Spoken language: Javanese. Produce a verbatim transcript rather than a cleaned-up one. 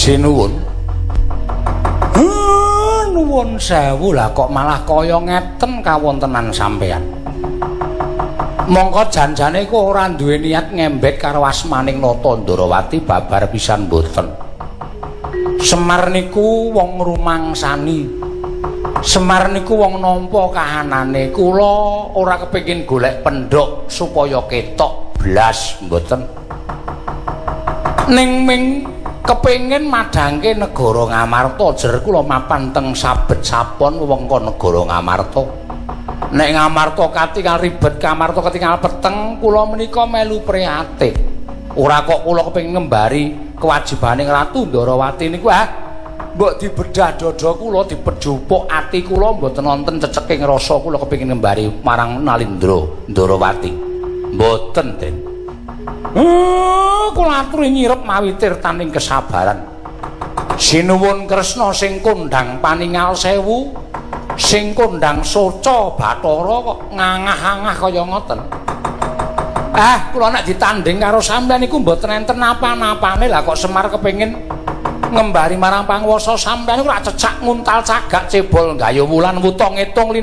Sinuwun. Nuwun sewu lah kok malah kaya ngeten kawontenan sampean. Mongko janjane ku ora duwe niat ngembek karo asmaning Nata Ndarawati babar pisan mboten. Semar niku wong rumangsani. Semar niku wong nampa kahanane. Kula ora kepengin golek pendhok supaya ketok blas mboten. Ning ming kepengin madhangke negara Ngamarta jer kula mapan teng sabet sapon wewengkon negara Ngamarta. Nek Ngamarta katingal ribet Ngamarta katingal peteng kula menika melu prihatin. Ora kok kula kepengin ngembari kewajibaning Ratu Ndarawati niku ah mbok dibedah dada kula dipejupuk ati kula mboten wonten ceceking rasa kula kepengin ngembari marang Nalindra Ndarawati. Mboten, Den. Eh, kula aturi nyirep mawi tirtaning kesabaran. Sinuwun Kresna sing kondhang paningal sewu, sing kondhang soca Bathara kok ngangah-angah kaya ngoten. Eh, kula nek ditanding karo sampeyan niku mboten enten napa-napane lah kok Semar kepengin ngembari marang panguwasa sampeyan ora cecak nguntal cagak cebol gayo wulan wuta ngitung